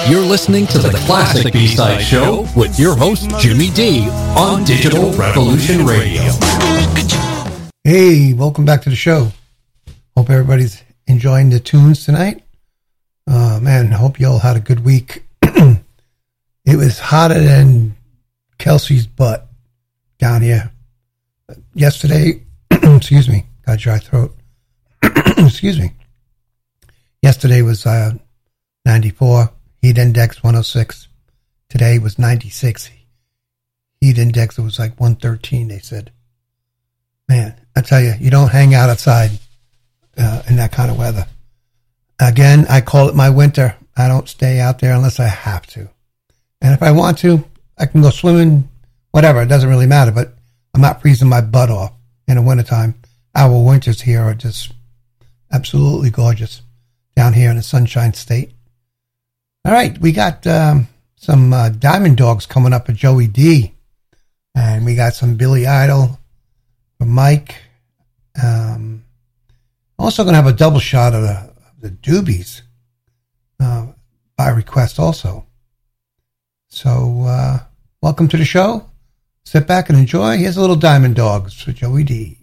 You're listening to the Classic B-Side Show with your host, Jimmy D, on Digital Revolution Radio. Hey, welcome back to the show. Hope everybody's enjoying the tunes tonight. Man, hope you all had a good week. It was hotter than Kelsey's butt down here. Yesterday, excuse me, got a dry throat. Excuse me. Yesterday was 94, heat index 106. Today was 96. Heat index, it was like 113, they said. Man, I tell you, you don't hang out outside in that kind of weather. Again, I call it my winter. I don't stay out there unless I have to. And if I want to, I can go swimming, whatever. It doesn't really matter, but I'm not freezing my butt off in the wintertime. Our winters here are just absolutely gorgeous down here in the Sunshine State. All right, we got some Diamond Dogs coming up with Joey D. And we got some Billy Idol from Mike. Also going to have a double shot of the Doobies by request also. So welcome to the show. Sit back and enjoy. Here's a little Diamond Dogs for Joey D.